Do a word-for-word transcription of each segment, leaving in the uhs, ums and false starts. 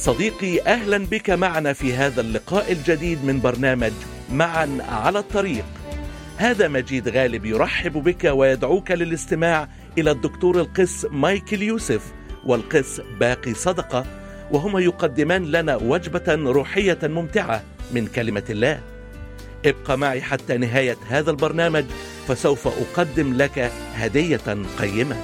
صديقي، أهلا بك معنا في هذا اللقاء الجديد من برنامج معا على الطريق. هذا مجيد غالب يرحب بك ويدعوك للاستماع إلى الدكتور القس مايكل يوسف والقس باقي صدقة، وهما يقدمان لنا وجبة روحية ممتعة من كلمة الله. ابقى معي حتى نهاية هذا البرنامج، فسوف أقدم لك هدية قيمة.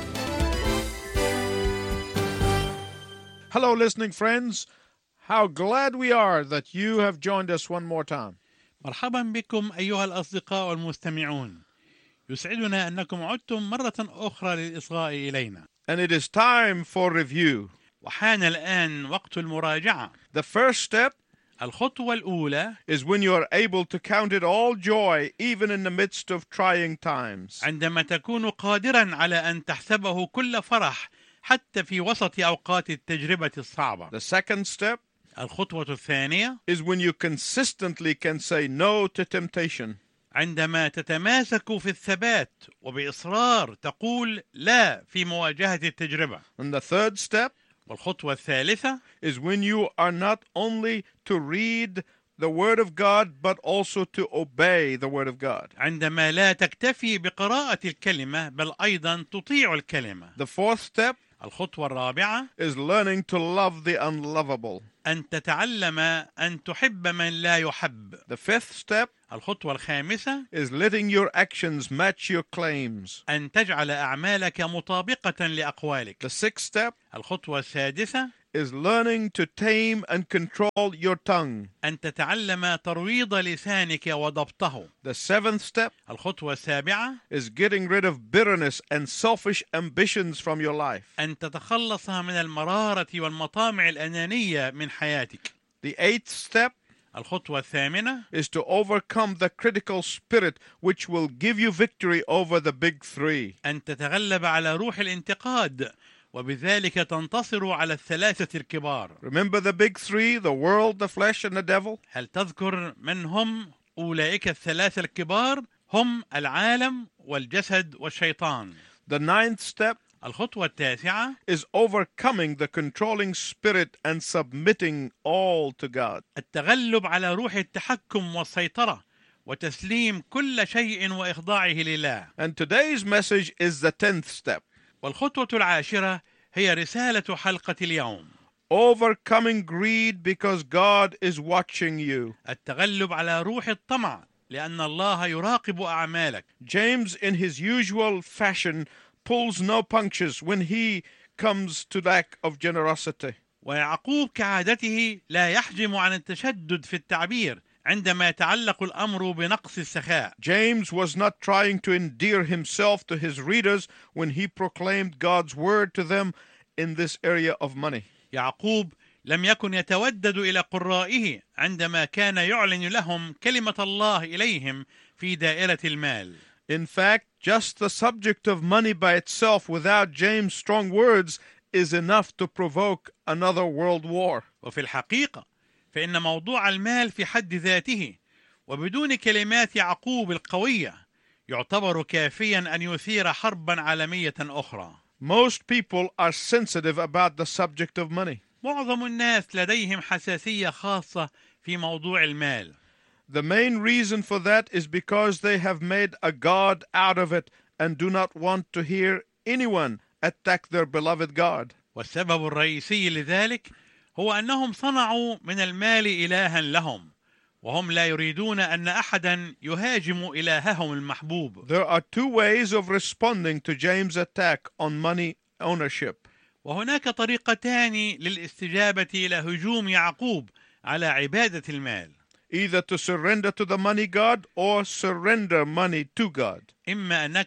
Hello, listening friends. How glad we are that you have joined us one more time. مرحبا بكم أيها الأصدقاء والمستمعون. يسعدنا أنكم عدتم مرة أخرى للإصغاء إلينا. And it is time for review. وحان الآن وقت المراجعة. The first step الخطوة الأولى is when you are able to count it all joy even in the midst of trying times. عندما تكون قادرا على أن تحسبه كل فرح حتى في وسط أوقات التجربة الصعبة. The second step الخطوة الثانية is when you consistently can say no to temptation. عندما تتماسك في الثبات وبإصرار تقول لا في مواجهة التجربة. And the third step والخطوة الثالثة is when you are not only to read the Word of God but also to obey the Word of God. عندما لا تكتفي بقراءة الكلمة بل أيضا تطيع الكلمة. The fourth step الخطوة الرابعة is learning to love the unlovable. أن تتعلم أن تحب من لا يحب. The fifth step الخطوة الخامسة is letting your actions match your claims. أن تجعل أعمالك مطابقة لأقوالك. The sixth step الخطوة السادسة is learning to tame and control your tongue. أن تتعلم ترويض لسانك وضبطه. The seventh step الخطوة السابعة is getting rid of bitterness and selfish ambitions from your life. أن تتخلص من المرارة والمطامع الأنانية من حياتك. The eighth step الخطوة الثامنة is to overcome the critical spirit which will give you victory over the big three. أن تتغلب على روح الانتقاد وبذلك تنتصر على الثلاثة الكبار. Remember the big three, the world, the flesh, and the devil? هل تذكر من هم أولئك الثلاثة الكبار؟ هم العالم والجسد والشيطان. The ninth step الخطوة التاسعة is overcoming the controlling spirit and submitting all to God. التغلب على روح التحكم والسيطرة وتسليم كل شيء وإخضاعه لله. And today's message is the tenth step. والخطوة العاشرة هي رسالة حلقة اليوم. Overcoming greed because God is watching you. التغلب على روح الطمع لأن الله يراقب أعمالك. James, in his usual fashion, pulls no punches when he comes to lack of generosity. ويعقوب كعادته لا يحجم عن التشدد في التعبير عندما يتعلق الأمر بنقص السخاء. James was not trying to endear himself to his readers when he proclaimed God's word to them in this area of money. يعقوب لم يكن يتودد إلى قرائه عندما كان يعلن لهم كلمة الله إليهم في دائرة المال. In fact, just the subject of money by itself without James' strong words is enough to provoke another world war. وفي الحقيقة فإن موضوع المال في حد ذاته وبدون كلمات يعقوب القوية يعتبر كافيا أن يثير حربا عالمية أخرى. Most people are sensitive about the subject of money. معظم الناس لديهم حساسية خاصة في موضوع المال. The main reason for that is because they have made a god out of it and do not want to hear anyone attack their beloved God. والسبب الرئيسي لذلك هو أنهم صنعوا من المال إلها لهم وهم لا يريدون أن أحدا يهاجم إلههم المحبوب. There are two ways of responding to James' attack on money ownership. وهناك طريقتان للاستجابة إلى هجوم يعقوب على عبادة المال. Either to surrender to the money god or surrender money to God. إما أنك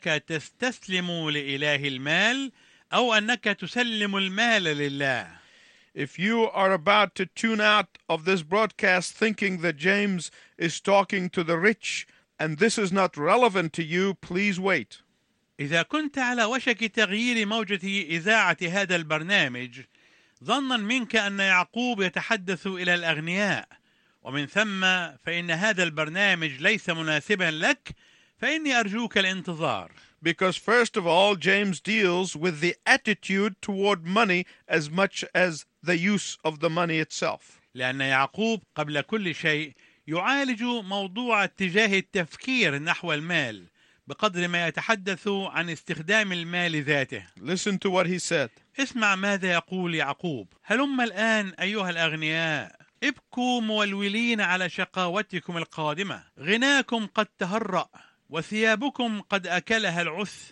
تستسلم لإله المال أو أنك تسلم المال لله. If you are about to tune out of this broadcast thinking that James is talking to the rich and this is not relevant to you, please wait. إذا كنت على وشك تغيير موجة إذاعة هذا البرنامج ظنا منك أن يعقوب يتحدث إلى الأغنياء ومن ثم فإن هذا البرنامج ليس مناسبا لك فإني أرجوك الانتظار. Because first of all, James deals with the attitude toward money as much as the use of the money itself. لأن يعقوب قبل كل شيء يعالج موضوع اتجاه التفكير نحو المال بقدر ما يتحدث عن استخدام المال ذاته. Listen to what he said. اسمع ماذا يقول يعقوب: هلم الآن أيها الأغنياء، ابكوا مولولين على شقاوتكم القادمة، غناكم قد تهرأ وثيابكم قد أكلها العث،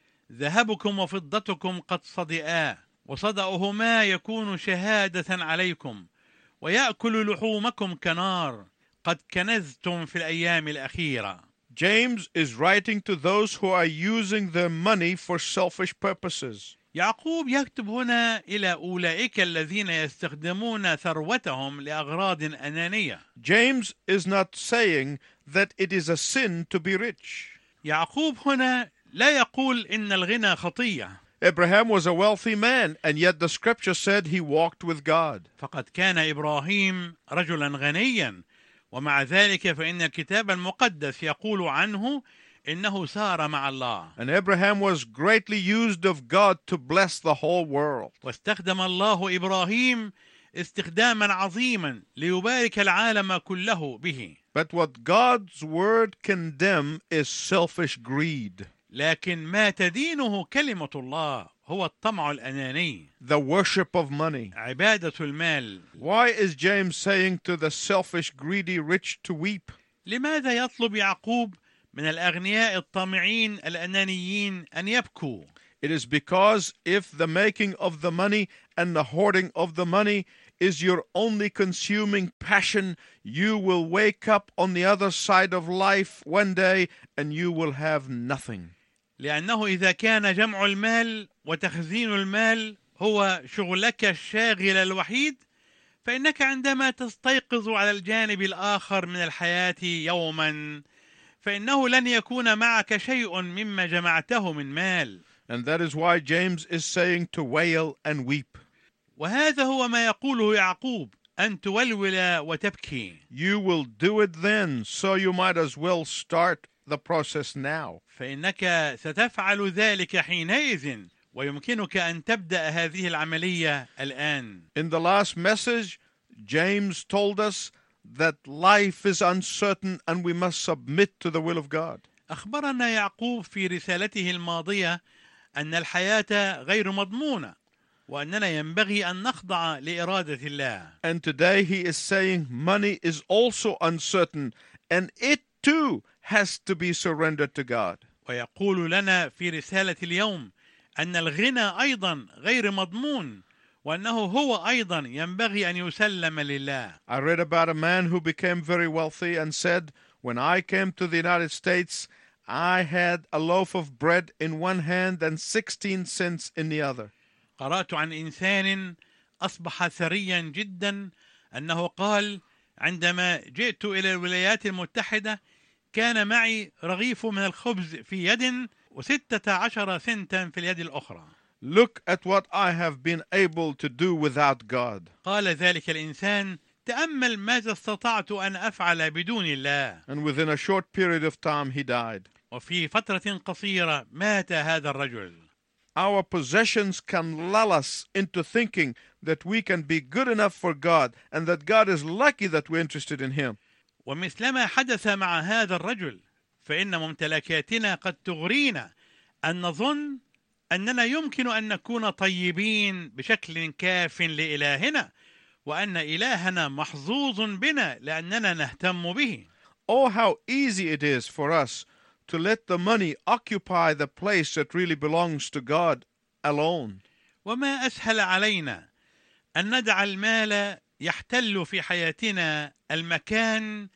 ذهبكم وفضتكم قد صدئا، وصدأهما يكون شهادة عليكم، ويأكل لحومكم كنار، قد كنزتم في الأيام الأخيرة. James is writing to those who are using their money for selfish purposes. يعقوب يكتب هنا إلى أولئك الذين يستخدمون ثروتهم لأغراض أنانية. James is not saying that it is a sin to be rich. يعقوب هنا لا يقول إن الغنى خطية. Abraham was a wealthy man, and yet the scripture said he walked with God. فقد كان إبراهيم رجلا غنيا، ومع ذلك فإن الكتاب المقدس يقول عنه إنه سار مع الله. And Abraham was greatly used of God to bless the whole world. واستخدم الله إبراهيم استخداما عظيما ليبارك العالم كله به. But what God's word condemn is selfish greed. لكن ما تدينه كلمة الله هو الطمع الأناني. The worship of money. عبادة المال. Why is James saying to the selfish, greedy rich to weep? لماذا يطلب يعقوب من الأغنياء الطامعين الأنانيين أن يبكوا؟ It is because if the making of the money and the hoarding of the money is your only consuming passion, you will wake up on the other side of life one day and you will have nothing. لأنه إذا كان جمع المال وتخزين المال هو شغلك الشاغل الوحيد، فإنك عندما تستيقظ على الجانب الآخر من الحياة يوما فإنه لن يكون معك شيء مما جمعته من مال. And that is why James is saying to wail and weep. وهذا هو ما يقوله يعقوب: أن تولول وتبكي. You will do it then, so you might as well start the process now. فإنك ستفعل ذلك حينئذ، ويمكنك أن تبدأ هذه العملية الآن. In the last message, James told us that life is uncertain and we must submit to the will of God. أخبرنا يعقوب في رسالته الماضية أن الحياة غير مضمونة، وأننا ينبغي أن نخضع لإرادة الله. And today he is saying money is also uncertain and it too has to be surrendered to God. ويقول لنا في رسالة اليوم أن الغنى أيضا غير مضمون، وأنه هو أيضا ينبغي أن يسلم لله. I read about a man who became very wealthy and said, when I came to the United States, I had a loaf of bread in one hand and sixteen cents in the other. قرأت عن إنسان أصبح ثريا جدا أنه قال: عندما جئت إلى الولايات المتحدة كان معي رغيف من الخبز في يد وستة عشر سنتا في اليد الأخرى. Look at what I have been able to do without God. قال ذلك الإنسان: تأمل ماذا استطعت أن أفعل بدون الله. And within a short period of time he died. وفي فترة قصيرة مات هذا الرجل. Our possessions can lull us into thinking that we can be good enough for God and that God is lucky that we're interested in Him. ومثلما حدث مع هذا الرجل، فإن ممتلكاتنا قد تغرينا أن نظن أننا يمكن أن نكون طيبين بشكل كاف لإلهنا، وأن إلهنا محظوظ بنا لأننا نهتم به. Oh, how easy it is for us to let the money occupy the place that really belongs to God alone. وما أسهل علينا أن ندع المال يحتل في حياتنا المكان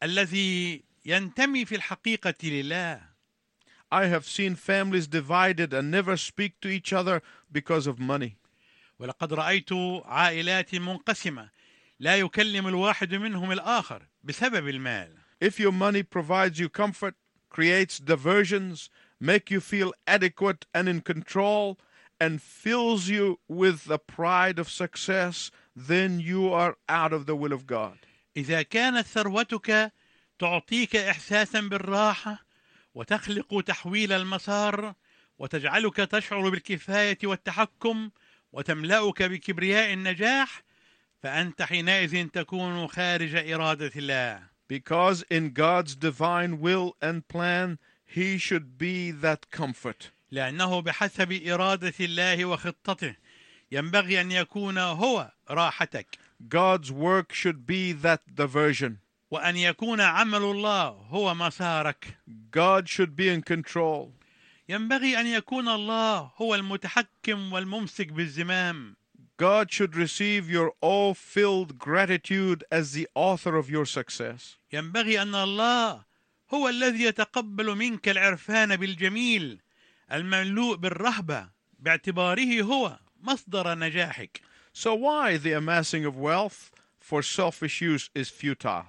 الذي ينتمي في الحقيقة لله. I have seen families divided and never speak to each other because of money. ولقد رأيت عائلات منقسمة لا يكلم الواحد منهم الآخر بسبب المال. If your money provides you comfort, creates diversions, make you feel adequate and in control, and fills you with the pride of success, then you are out of the will of God. إذا كانت ثروتك تعطيك إحساسا بالراحة وتخلق تحويل المسار وتجعلك تشعر بالكفاية والتحكم وتملأك بكبرياء النجاح، فأنت حينئذ تكون خارج إرادة الله. Because in God's divine will and plan, He should be that comfort. لأنه بحسب إرادة الله وخطته ينبغي أن يكون هو راحتك. God's work should be that diversion. وأن يكون عمل الله هو مسارك. God should be in control. ينبغي أن يكون الله هو المتحكم والممسك بالزمام. God should receive your awe-filled gratitude as the author of your success. ينبغي أن الله هو الذي يتقبل منك العرفان بالجميل المملوء بالرهبة باعتباره هو مصدر نجاحك. So why the amassing of wealth for selfish use is futile?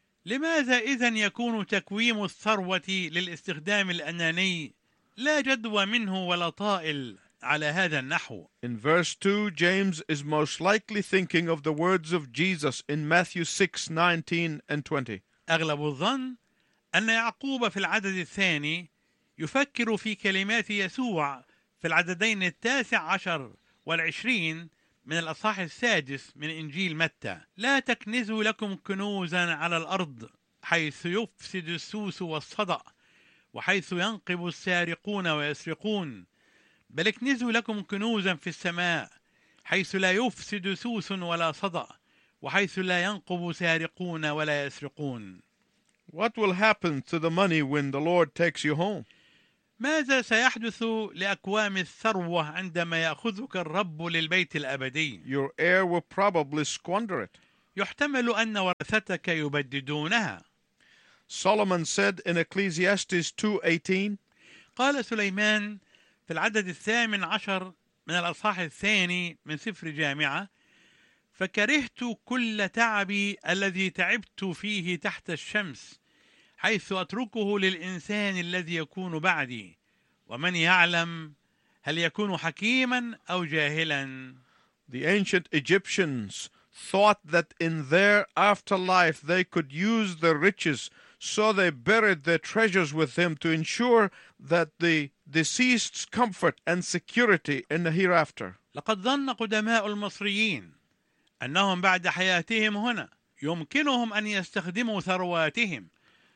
لماذا إذن يكون تكويم الثروة للاستخدام الأناني لا جدوى منه ولا طائل على هذا النحو؟ In verse two, James is most likely thinking of the words of Jesus in Matthew six, nineteen and twenty. أغلب الظن أن يعقوب في العدد الثاني يفكر في كلمات يسوع في العددين التاسع عشر والعشرين من الأصحاح السادس من إنجيل متى: لا تكنزوا لكم كنوزا على الأرض حيث يفسد السوس والصدأ وحيث ينقب السارقون ويسرقون، بل اكنزوا لكم كنوزا في السماء حيث لا يفسد سوس ولا صدأ وحيث لا ينقب سارقون ولا يسرقون. What will happen to the money when the Lord takes you home? ماذا سيحدث لأكوام الثروة عندما يأخذك الرب للبيت الأبدي؟ Your heir will probably squander it. يحتمل أن ورثتك يبددونها. Solomon said in Ecclesiastes two eighteen, قال سليمان في العدد الثامن عشر من الأصحاح الثاني من سفر جامعة: فكرهت كل تعبي الذي تعبت فيه تحت الشمس حيث أتركه للإنسان الذي يكون بعدي، ومن يعلم هل يكون حكيما أو جاهلا. The ancient Egyptians thought that in their afterlife they could use the riches, so they buried their treasures with them to ensure that the deceased's comfort and security in the hereafter. لقد ظن قدماء المصريين أنهم بعد حياتهم هنا يمكنهم أن يستخدموا ثرواتهم،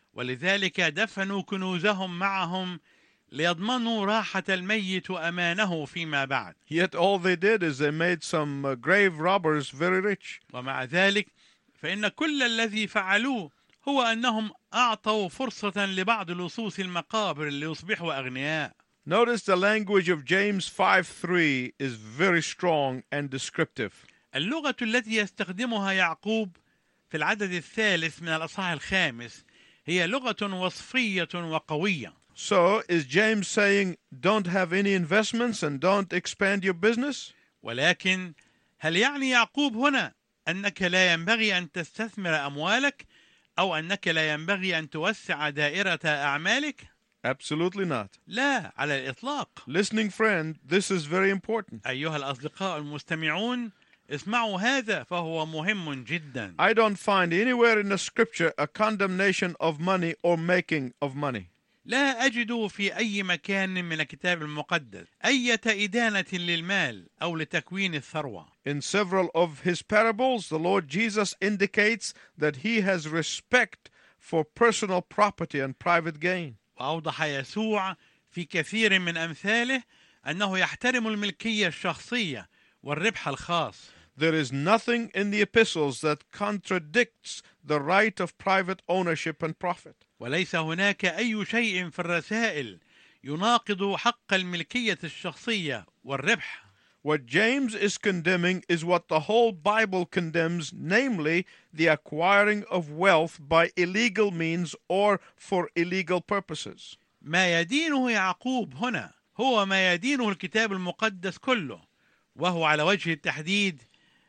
ولذلك دفنوا كنوزهم معهم ليضمنوا راحة الميت وأمانه فيما بعد. Yet all they did is they made some uh, grave robbers very rich. ومع ذلك فإن كل الذي فعلوه هو أنهم أعطوا فرصة لبعض لصوص المقابر ليصبحوا أغنياء. Notice the language of James five three is very strong and descriptive. اللغة التي يستخدمها يعقوب في العدد الثالث من الأصحاح الخامس هي لغة وصفية وقوية. So is James saying don't have any investments and don't expand your business? ولكن هل يعني يعقوب هنا أنك لا ينبغي أن تستثمر أموالك أو أنك لا ينبغي أن توسع دائرة أعمالك؟ Absolutely not. لا على الإطلاق. Listening friend, this is very important. أيها الأصدقاء المستمعون، اسمعوا هذا فهو مهم جدا. I don't find anywhere in the scripture a condemnation of money or making of money. لا أجد في أي مكان من الكتاب المقدس أي إدانة للمال أو لتكوين الثروة. In several of his parables, the Lord Jesus indicates that he has respect for personal property and private gain. وأوضح يسوع في كثير من أمثاله أنه يحترم الملكية الشخصية والربح الخاص. There is nothing in the epistles that contradicts the right of private ownership and profit. وليس هناك أي شيء في الرسائل يناقض حق الملكية الشخصية والربح. What James is condemning is what the whole Bible condemns, namely the acquiring of wealth by illegal means or for illegal purposes. ما يدينه يعقوب هنا هو ما يدينه الكتاب المقدس كله، وهو على وجه التحديد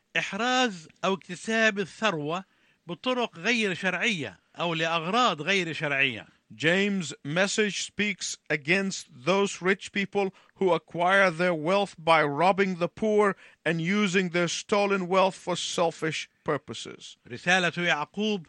إحراز أو اكتساب الثروة بطرق غير شرعية أو لأغراض غير شرعية. James' message speaks against those rich people who acquire their wealth by robbing the poor and using their stolen wealth for selfish purposes. رسالة يعقوب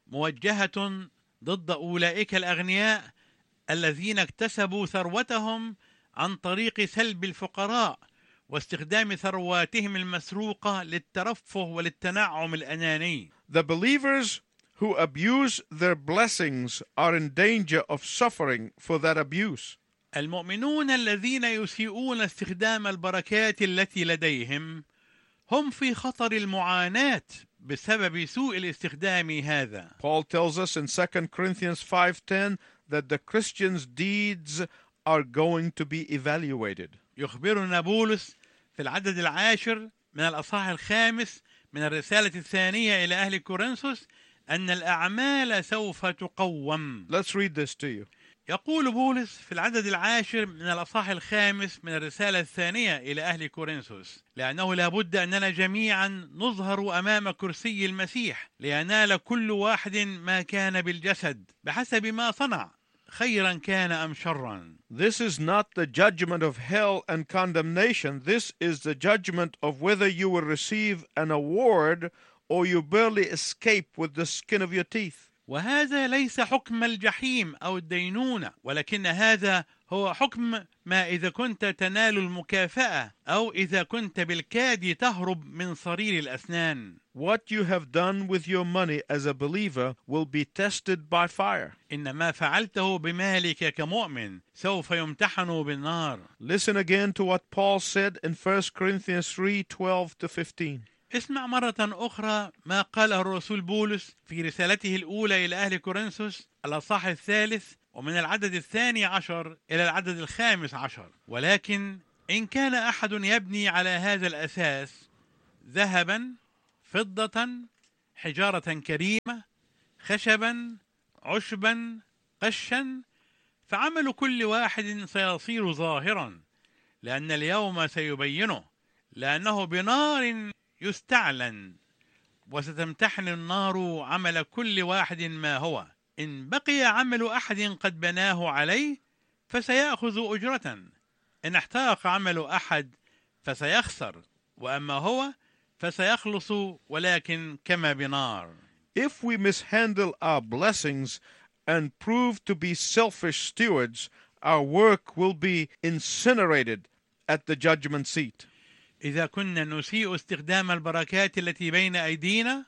موجهة ضد أولئك الأغنياء الذين اكتسبوا ثروتهم عن طريق سلب الفقراء واستخدام ثرواتهم المسروقة للترفه وللتنعم الأناني. The believers who abuse their blessings are in danger of suffering for that abuse. المؤمنون الذين يسيئون استخدام البركات التي لديهم هم في خطر المعاناة بسبب سوء الاستخدام هذا. Paul tells us in Second Corinthians five ten that the Christian's deeds are going to be evaluated. يخبرنا بولس في العدد العاشر من الأصحاح الخامس من الرسالة الثانية إلى أهل كورنثوس أن الأعمال سوف تقوم. Let's read this to you. يقول بولس في العدد العاشر من الأصحاح الخامس من الرسالة الثانية إلى أهل كورنثوس: لأنه لا بد أننا جميعا نظهر أمام كرسي المسيح لينال كل واحد ما كان بالجسد بحسب ما صنع، خيرا كان أم شرا. This is not the judgment of hell and condemnation. This is the judgment of whether you will receive an award or you barely escape with the skin of your teeth. وهذا ليس حكم الجحيم أو الدينونة، ولكن هذا هو حكم ما إذا كنت تنال المكافأة أو إذا كنت بالكاد تهرب من صرير الأسنان. What you have done with your money as a believer will be tested by fire. إن ما فعلته بمالك كمؤمن سوف يمتحن بالنار. Listen again to what Paul said in First Corinthians three twelve to fifteen. اسمع مرة أخرى ما قاله الرسول بولس في رسالته الأولى إلى أهل كورنثوس الأصحاح الثالث ومن العدد الثاني عشر إلى العدد الخامس عشر: ولكن إن كان أحد يبني على هذا الأساس ذهبا، فضة، حجارة كريمة، خشبا، عشبا، قشا، فعمل كل واحد سيصير ظاهرا، لأن اليوم سيبينه، لأنه بنار يستعلن، وستمتحن النار عمل كل واحد ما هو. إن بقي عمل أحد قد بناه عليه فسيأخذ أجرة، إن احترق عمل أحد فسيخسر، وأما هو فسيخلص ولكن كما بنار. If we mishandle our blessings and prove to be selfish stewards, our work will be incinerated at the judgment seat. إذا كنا نسيء استخدام البركات التي بين أيدينا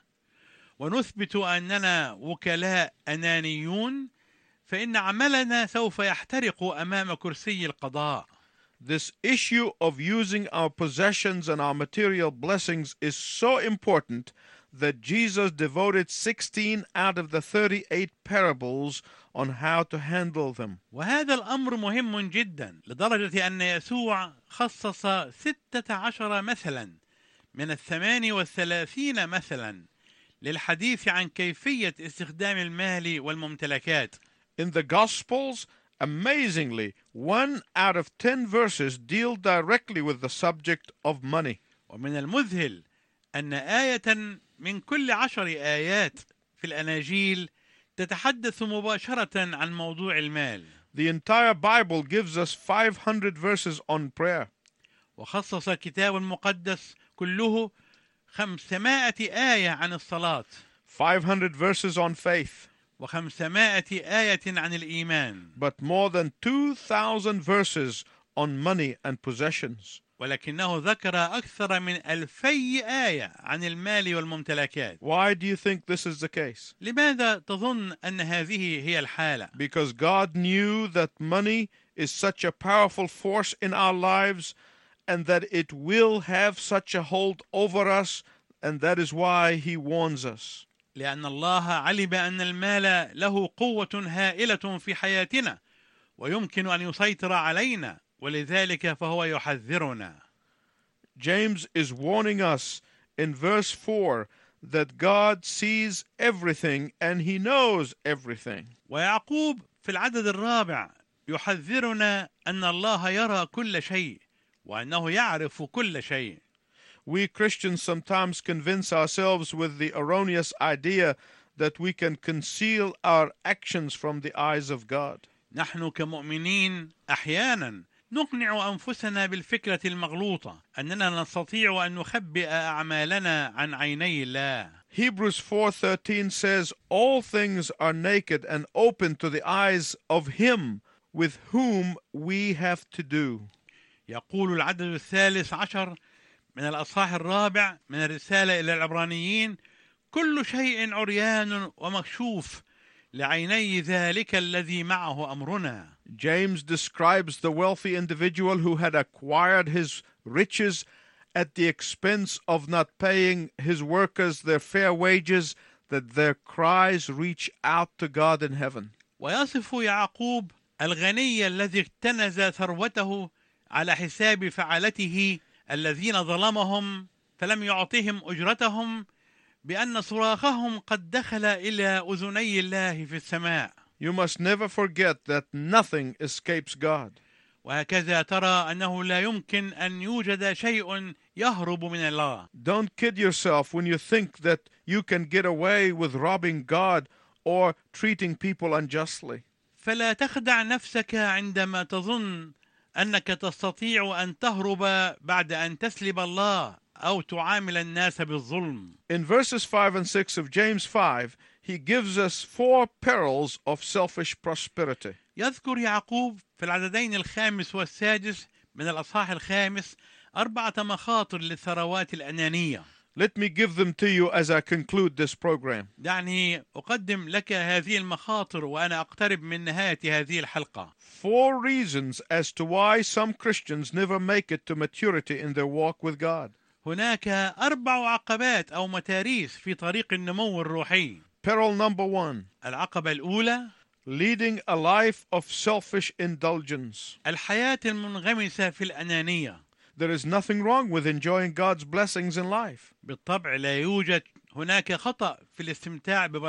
ونثبت أننا وكلاء أنانيون، فإن عملنا سوف يحترق أمام كرسي القضاء. This issue of using our possessions and our material blessings is so important that Jesus devoted sixteen out of the thirty-eight parables on how to handle them. وهذا الأمر مهم جدا لدرجة أن يسوع خصص ستة عشر مثلا من الثمان والثلاثين مثلا للحديث عن كيفية استخدام المال والممتلكات. In the Gospels, amazingly, one out of ten verses deal directly with the subject of money. ومن المذهل أن آية من كل عشر آيات في الأناجيل تتحدث مباشرة عن موضوع المال. The entire Bible gives us five hundred verses on prayer. وخصص الكتاب المقدس كله خمسمائة آية عن الصلاة. five hundred verses on faith. وخمسمائة آية عن الإيمان. But more than two thousand verses on money and possessions. ولكنه ذكر أكثر من ألفي آية عن المال والممتلكات. Why do you think this is the case? لماذا تظن أن هذه هي الحالة؟ Because God knew that money is such a powerful force in our lives and that it will have such a hold over us, and that is why He warns us. لأن الله علم أن المال له قوة هائلة في حياتنا ويمكن أن يسيطر علينا، ولذلك فهو يحذرنا. James is warning us in verse four that God sees everything and He knows everything. ويعقوب في العدد الرابع يحذرنا أن الله يرى كل شيء وأنه يعرف كل شيء. We Christians sometimes convince ourselves with the erroneous idea that we can conceal our actions from the eyes of God. نحن كمؤمنين أحيانا نقنع أنفسنا بالفكرة المغلوطة أننا نستطيع أن نخبئ أعمالنا عن عيني الله. Hebrews four thirteen says, all things are naked and open to the eyes of Him with whom we have to do. يقول العدد الثالث عشر من الأصحاح الرابع من الرسالة إلى العبرانيين: كل شيء عريان ومكشوف لعيني ذلك الذي معه أمرنا. James describes the wealthy individual who had acquired his riches at the expense of not paying his workers their fair wages, that their cries reach out to God in heaven. ويصف يعقوب الغني الذي اكتنز ثروته على حساب فعلته الذين ظلمهم فلم يعطهم أجرتهم، بأن صراخهم قد دخل إلى أذني الله في السماء. You must never forget that nothing escapes God. وهكذا ترى أنه لا يمكن أن يوجد شيء يهرب من الله. Don't kid yourself when you think that you can get away with robbing God or treating people unjustly. فلا تخدع نفسك عندما تظن أنك تستطيع أن تهرب بعد أن تسلب الله أو تعامل الناس بالظلم. In verses five and six of James five, he gives us four perils of selfish prosperity. يذكر يعقوب في العددين الخامس والسادس من الأصحاح الخامس أربعة مخاطر للثروات الأنانية. Let me give them to you as I conclude this program. دعني أقدم لك هذه المخاطر وأنا أقترب من نهاية هذه الحلقة. Four reasons as to why some Christians never make it to maturity in their walk with God. هناك أربع عقبات أو متاريس في طريق النمو الروحي. Peril number one: العقبة الأولى leading a life of selfish indulgence. الحياة المنغمسة في الأنانية. There is nothing wrong with enjoying God's blessings in life. بالطبع لا يوجد هناك خطأ في الاستمتاع ببركات